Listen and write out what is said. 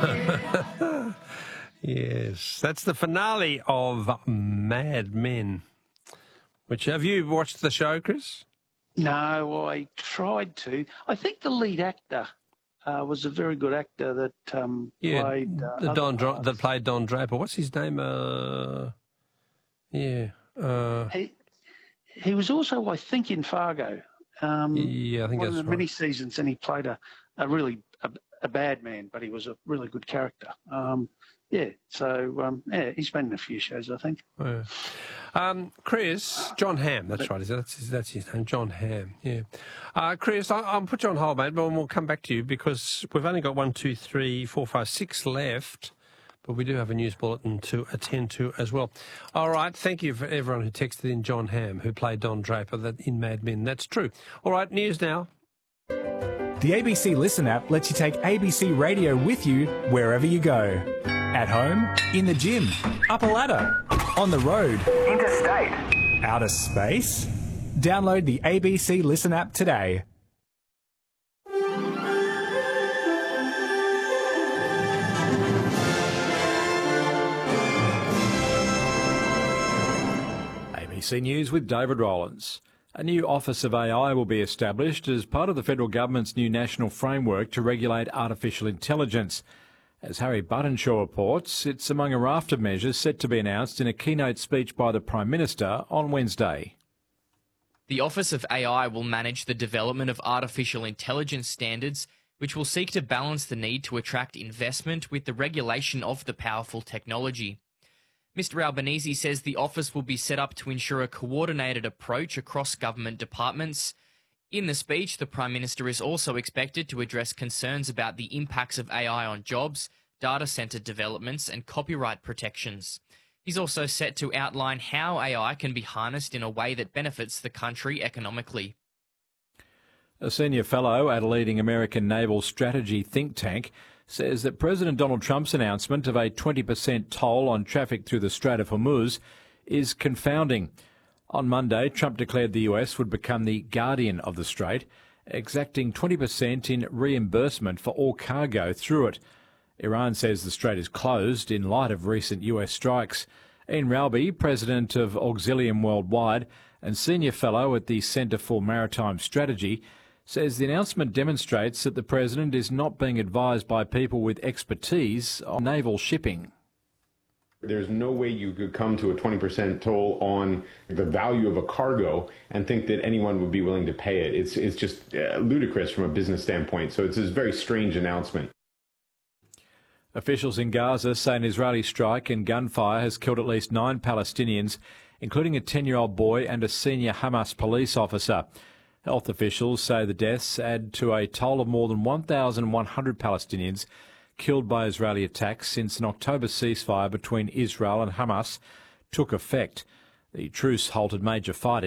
Yes, that's the finale of Mad Men. Which, have you watched the show, Chris? No, I tried to. I think the lead actor was a very good actor that played that played Don Draper. What's his name? He was also, I think, in Fargo. I think one that's of the many seasons, and he played a really bad man, but he was a really good character. He's been in a few shows, I think. Yeah. Chris, John Hamm, that's right. That's his name, John Hamm. Yeah. Chris, I'll put you on hold, mate, but we'll come back to you because we've only got 1, 2, 3, 4, 5, 6 left. But we do have a news bulletin to attend to as well. All right, thank you for everyone who texted in John Hamm, who played Don Draper in Mad Men. That's true. All right, news now. The ABC Listen app lets you take ABC Radio with you wherever you go. At home, in the gym, up a ladder, on the road, interstate, outer space. Download the ABC Listen app today. ABC News with David Rowlands. A new Office of AI will be established as part of the federal government's new national framework to regulate artificial intelligence. As Harry Buttonshaw reports, it's among a raft of measures set to be announced in a keynote speech by the Prime Minister on Wednesday. The Office of AI will manage the development of artificial intelligence standards, which will seek to balance the need to attract investment with the regulation of the powerful technology. Mr Albanese says the office will be set up to ensure a coordinated approach across government departments. In the speech, the Prime Minister is also expected to address concerns about the impacts of AI on jobs, data centre developments and copyright protections. He's also set to outline how AI can be harnessed in a way that benefits the country economically. A senior fellow at a leading American naval strategy think tank says that President Donald Trump's announcement of a 20% toll on traffic through the Strait of Hormuz is confounding. On Monday, Trump declared the US would become the guardian of the strait, exacting 20% in reimbursement for all cargo through it. Iran says the strait is closed in light of recent US strikes. Ian Ralby, president of Auxilium Worldwide and senior fellow at the Centre for Maritime Strategy, says the announcement demonstrates that the president is not being advised by people with expertise on naval shipping. There's no way you could come to a 20% toll on the value of a cargo and think that anyone would be willing to pay it. It's just ludicrous from a business standpoint. So it's a very strange announcement. Officials in Gaza say an Israeli strike and gunfire has killed at least 9 Palestinians, including a 10-year-old boy and a senior Hamas police officer. Health officials say the deaths add to a toll of more than 1,100 Palestinians killed by Israeli attacks since an October ceasefire between Israel and Hamas took effect. The truce halted major fighting